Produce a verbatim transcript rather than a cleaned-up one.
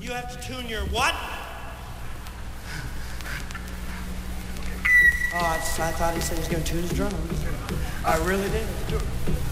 You have to tune your what? Oh, I, just, I thought he said he was going to tune his drums. I really did.